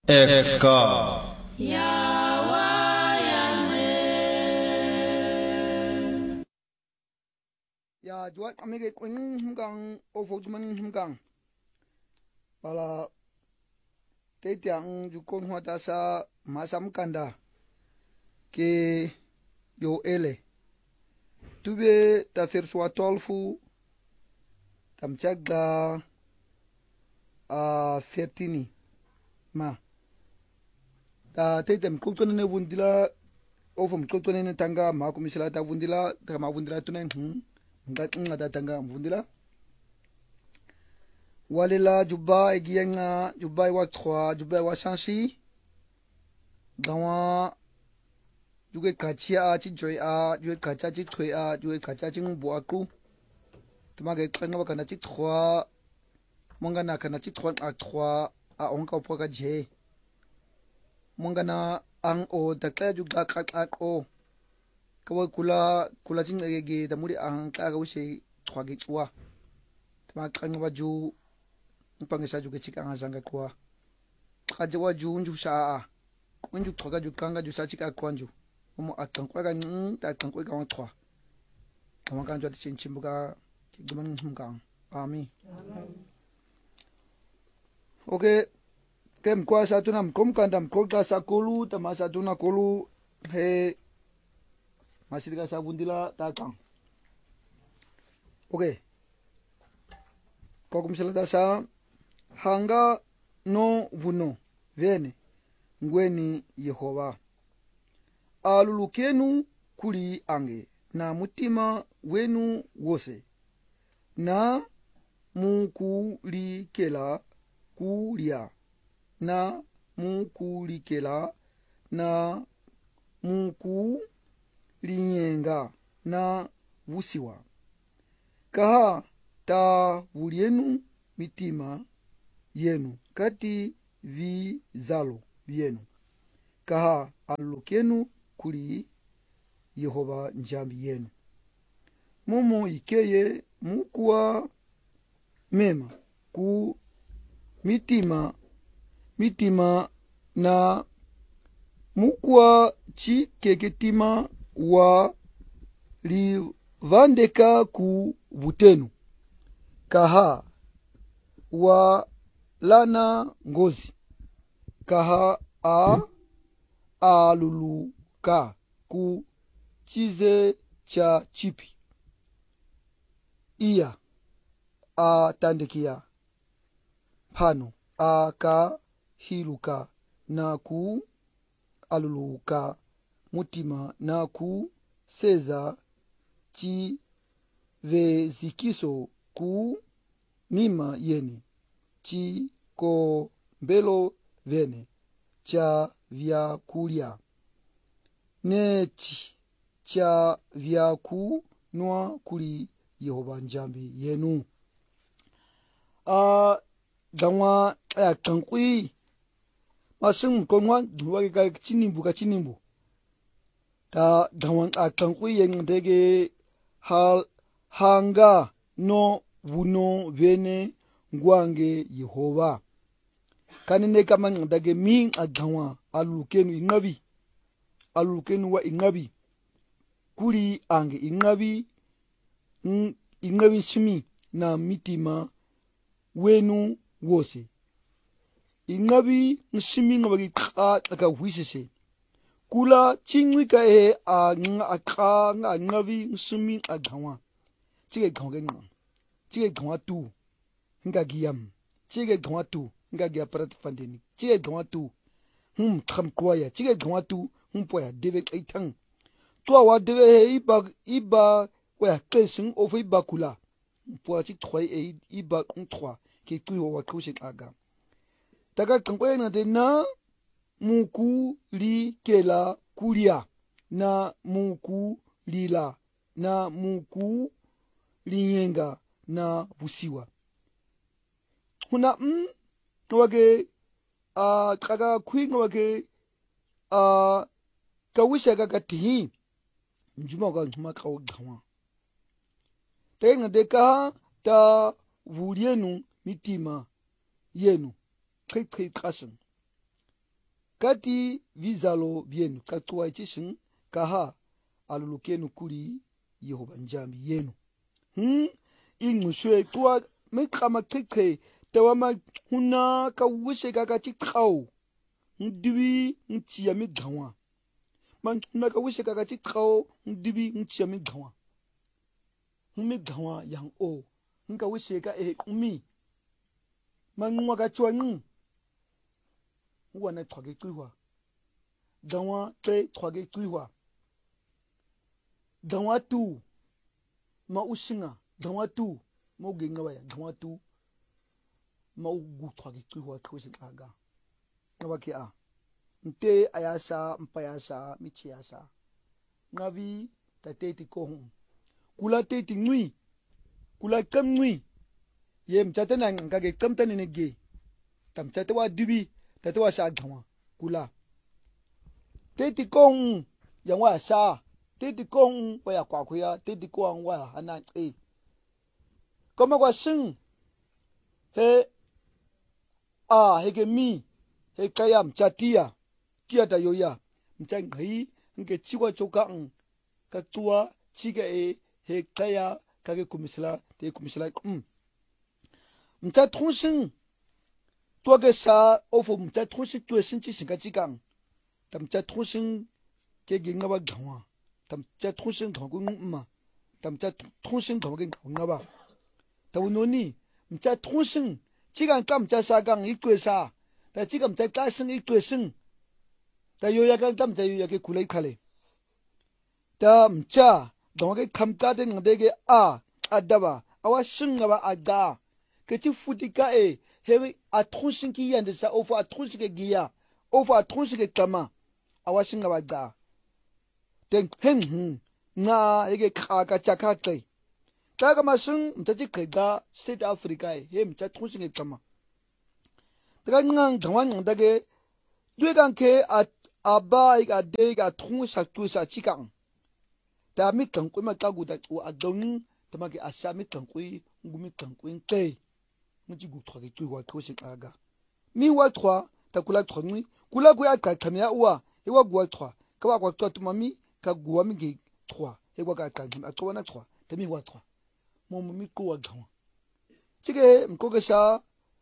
Exka. Ya juat kami ke kun hinggang ofotman hinggang pala te tiang jukon hota sa masam kanda ke yo ele tube ta fersua tolfu tam chaga a fertini ma ta te tem kultone ne vundila ofum kultone ne tanga ma kumisala ta vundila ta ma vundila tunen nga datanga mvundila walila juba egienga juba wa 3 juba wa chansi gawa juge kachia a chi joy a juge kacha chi thoi a juge kacha chi mbu aku tumage kanga bakana chi 3 mongana kana chi 3 a 3 a onka poka je mongana ang o takla juga kak o kawa kula jing ege da muri ang kaga wuse twage twa tama kanga waju mpangisa ju ke chika zanga kwa kaje waju nju sha kunju twaga ju kanga ju sa chika kwanju mo atankwa ga ta atankwa ga wa twa kama kanju ati chimbuga giman humgang ami okay kem kwa sa tunam kom kandam kolga sa kolu tama sa tuna kolu he masih ka sabundila takang okay ko kumsala dasa hanga no buno vene ngweni Yehova alulukenu kuli ange na mutima wenu wose na mukulikela kulia na mukulikela na muku linyenga na wusiwa kaha ta wulienu mitima yenu kati vi zalo yenu kaha alukenu kuli Yehova njambi yenu mumu ikeye mukua mema ku mitima na mukua chi keketima wa livandeka ku butenu kaha wa lana ngozi kaha aluluka ku chize cha chipi iya atandikia pano aka hiluka na ku aluluka mutima na ku seza chi vezikiso ku mima yeni chi ko mbelo vene cha vyakulia nechi cha vyaku nwa kuli Yehova njambi yenu gangwa kankui masing konwa duwa ga chinimbu ta gangwa kankui yeng dege hanga no wuno vene ngwange Yehova kanine kama dage min agangwa alukenu wa ingabi kuli ange ingabi shimi na mitima wenu wose ingabi nshimi ngabagi ka wisese kula chingwika ngabi nshimi agangwa chige gangwa tu ngagiyam chige gangwa tu ngagiya parat fandeni chige gangwa tu kham kwaya chige gangwa tu poya deve kaitang twa wa deve iba wa kesing of iba kula poa chi thoi iba kung thwa ke tu wa khushi aga daga kangwe na de na muku li kela kulia na muku lila na muku linyenga na busiwa huna wage kaga khui wage kawisha ga tihi njuma ga njuma ka gawa tenga de ka ta wulienu mitima yenu kai kasan kati vizalo bienu katuwa ichishin kaha alulukenu kuli Yehova njambi yenu inguswe tuwa mekama keke tawama huna ka wishe kaka chikau ndibi ntia midhawa man huna ka wishe kaka chikau ndibi ntia midhawa yang o nka wishe ka kumi man nwa ka chwa wana twage tuwa dawa te twage tuwa dawa tu ma ushinga dawa tu ma ugenga waya dawa tu ma ugu twage tuwa twese aga ngabaki a nte ayasa mpayasa michiasa ngavi tateti kohum kula teti ngui kula kam ngui ye mchate na ngage kam tani nege tam chate wa dubi tate wa sha gawa kula teti kohum yang wa sha teti kohum wa ya kwa kuya teti kohum wa hana koma kwa sing he hege mi he kaya mchatia tia da yoya mchang ngai nke chiwa choka ka tua chiga he kaya kage kumisla te kumisla mcha tronsing tua ke sa ofo mcha tronsing tu sinchi singa chigang tam mcha tronsing ke ginga ba gawa tam mcha tronsing gawa ma tam mcha tronsing gawa ke ngawa tawunoni mcha tronsing chigang kam mcha sa gang ikwe sa ta chigam mcha ka sing ikwe sing ta yoya kan tam mcha yoya ke kulai khale ta mcha dongke kamta de ngdege adaba awa shinga ba ada ke ti futika he atronsin ki yande sa ofo atronsin ke giya ofo atronsin ke kama awa shinga ba da den hen na ege ka chaka kai kaga masung mtaji kega South Africa he mcha atronsin ke kama daga ngang dongwan ngdage duegan ke aba iga de ga tronsa tu sa chikang ta mi kankui ma kagu da u adong ta ma ke asa mi kankui ngumi kankui te muji gu thwa ke tu wa ko se aga mi wa thwa ta kula thwa ngui kula ku ya ka khamya wa e wa gu thwa ka wa kwa to mami ka gu wa mi ge thwa e wa ka a to na thwa ta mi wa thwa mo mi ko wa gawa chige mko ke sha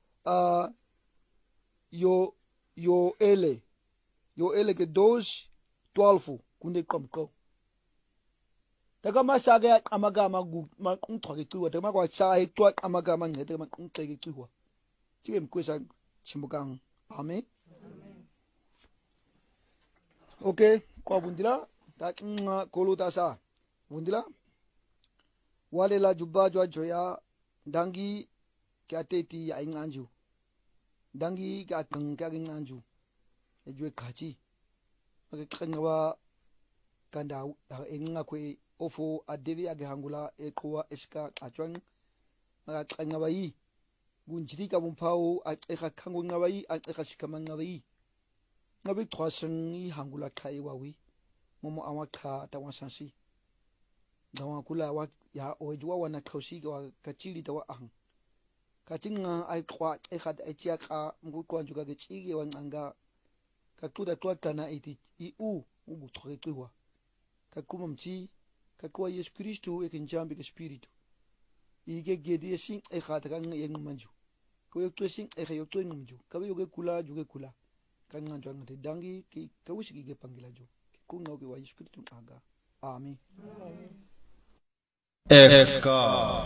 yo ele ke 12 kunde kom daga masaga amagama gu ma kunthwake tuwa daga kwa cha he twa amagama ngete ma kuntheke tuwa chike mkwesa chimbukang amen okay kwa bundila ta kolo ta sa bundila wale la jubba jwa joya dangi kya teti ya inganju dangi ka kang ka inganju e jwe kachi ake kangwa kanda enga kwe ofo adevi age hangula ekwa eska achwang maga kangabai gunjiri ka bumpao eka kango ngabai eka shikama ngabai ngabai twasang hangula kai wawi momo awaka tawasansi dawa kula wa ya ojwa wana khausi wa kachili tawa ahang kachinga ai kwa eka achia ka ngukwa juga ke chige wanganga kakuda twatana iti ugu thoketwa kakuma mchi kakwa Yesu Kristo ekinjambi ke spiritu ige gedi sing khata kan yeng manju ko yokto sing yokto ngumju kabe yoge kula juge kula kan nganjo ngate dangi ki kawisi ge pangila jo ku ngauke wa Yesu Kristo aga amen